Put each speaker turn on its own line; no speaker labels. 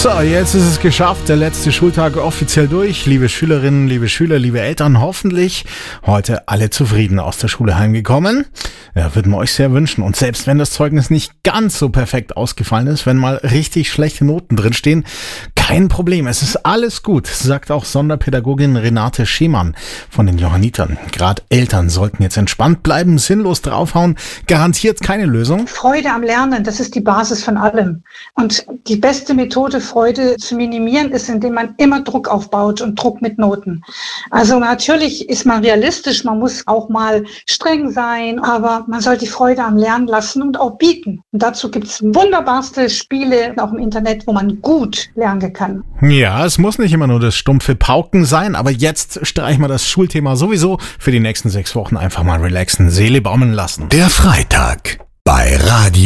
So, jetzt ist es geschafft. Der letzte Schultag offiziell durch. Liebe Schülerinnen, liebe Schüler, liebe Eltern, hoffentlich heute alle zufrieden aus der Schule heimgekommen. Ja, würden wir euch sehr wünschen. Und selbst wenn das Zeugnis nicht ganz so perfekt ausgefallen ist, wenn mal richtig schlechte Noten drinstehen, kein Problem. Es ist alles gut, sagt auch Sonderpädagogin Renate Schemann von den Johannitern. Gerade Eltern sollten jetzt entspannt bleiben, sinnlos draufhauen. Garantiert keine Lösung.
Freude am Lernen, das ist die Basis von allem. Und die beste Methode, Freude zu minimieren, ist, indem man immer Druck aufbaut und Druck mit Noten. Also natürlich ist man realistisch, man muss auch mal streng sein, aber man soll die Freude am Lernen lassen und auch bieten. Und dazu gibt es wunderbarste Spiele, auch im Internet, wo man gut lernen kann.
Ja, es muss nicht immer nur das stumpfe Pauken sein, aber jetzt streichen wir das Schulthema sowieso für die nächsten 6 Wochen einfach mal relaxen, Seele baumeln lassen.
Der Freitag bei Radio